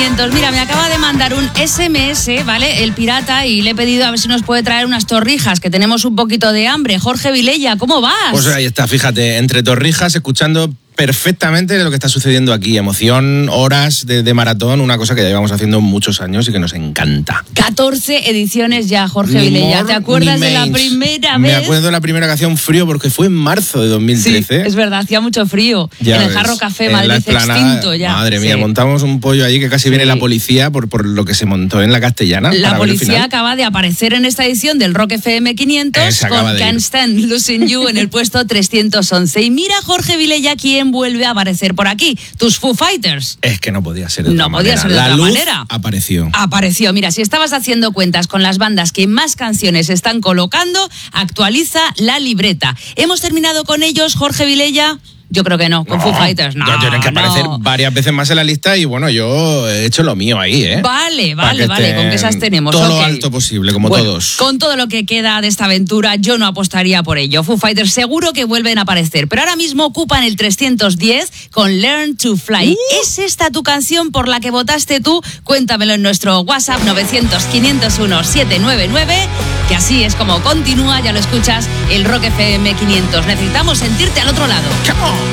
500. Mira, me acaba de mandar un SMS, ¿vale? El pirata, y le he pedido a ver si nos puede traer unas torrijas, que tenemos un poquito de hambre. Jorge Vilella, ¿cómo vas? Pues ahí está, fíjate, entre torrijas, escuchando perfectamente lo que está sucediendo aquí. Emoción, horas de maratón, una cosa que ya llevamos haciendo muchos años y que nos encanta. 14 ediciones ya, Jorge Vilella. ¿Te acuerdas de la primera vez? Me acuerdo de la primera que hacía un frío porque fue en marzo de 2013. Sí, es verdad, hacía mucho frío. Ya en el ves, Jarro Café, en Madrid la explanada, extinto ya. Madre mía, sí. montamos un pollo allí que casi viene la policía por lo que se montó en la Castellana. La policía acaba de aparecer en esta edición del Rock FM 500 con Can't Stand Losing You en el puesto 311. Y mira, Jorge Vilella, quién vuelve a aparecer por aquí, tus Foo Fighters. Es que no podía ser de otra manera. La luz manera. Apareció. Mira, si estabas haciendo cuentas con las bandas que más canciones están colocando, actualiza la libreta. ¿Hemos terminado con ellos, Jorge Vilella? Yo creo que no, con Foo Fighters no. Ya tienen que aparecer varias veces más en la lista y bueno, yo he hecho lo mío ahí, ¿eh? Vale, con que esas tenemos. Todo lo alto posible, como todos. Con todo lo que queda de esta aventura, yo no apostaría por ello. Foo Fighters seguro que vuelven a aparecer, pero ahora mismo ocupan el 310 con Learn to Fly. ¿Es esta tu canción por la que votaste tú? Cuéntamelo en nuestro WhatsApp 900-501-799, que así es como continúa, ya lo escuchas, el Rock FM 500. Necesitamos sentirte al otro lado. Come on.